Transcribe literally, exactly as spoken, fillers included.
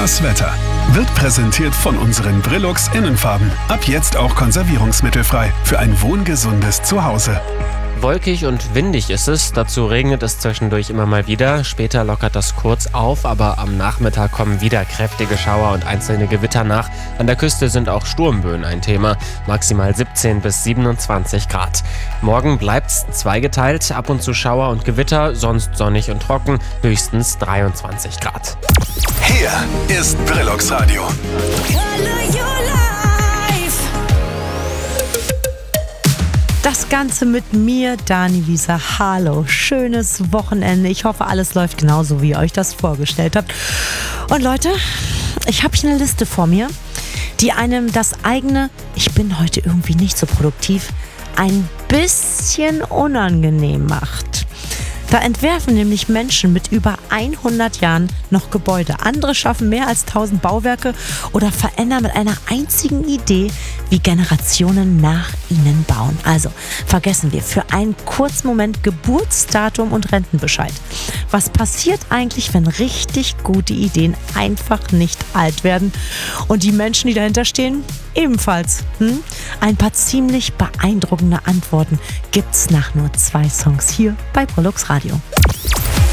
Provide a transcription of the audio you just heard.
Das Wetter wird präsentiert von unseren Brillux Innenfarben. Ab jetzt auch konservierungsmittelfrei für ein wohngesundes Zuhause. Wolkig und windig ist es, dazu regnet es zwischendurch immer mal wieder. Später lockert das kurz auf, aber am Nachmittag kommen wieder kräftige Schauer und einzelne Gewitter nach. An der Küste sind auch Sturmböen ein Thema, maximal siebzehn bis siebenundzwanzig Grad. Morgen bleibt's zweigeteilt, ab und zu Schauer und Gewitter, sonst sonnig und trocken, höchstens dreiundzwanzig Grad. Hier ist Brillux Radio. Das Ganze mit mir, Dani Wieser. Hallo, schönes Wochenende. Ich hoffe, alles läuft genauso, wie ihr euch das vorgestellt habt. Und Leute, ich habe hier eine Liste vor mir, die einem das eigene, ich bin heute irgendwie nicht so produktiv, ein bisschen unangenehm macht. Da entwerfen nämlich Menschen mit über hundert Jahren noch Gebäude. Andere schaffen mehr als tausend Bauwerke oder verändern mit einer einzigen Idee, wie Generationen nach ihnen bauen. Also vergessen wir für einen kurzen Moment Geburtsdatum und Rentenbescheid. Was passiert eigentlich, wenn richtig gute Ideen einfach nicht alt werden? Und die Menschen, die dahinter stehen, ebenfalls. Hm? Ein paar ziemlich beeindruckende Antworten gibt's nach nur zwei Songs hier bei Brillux Radio.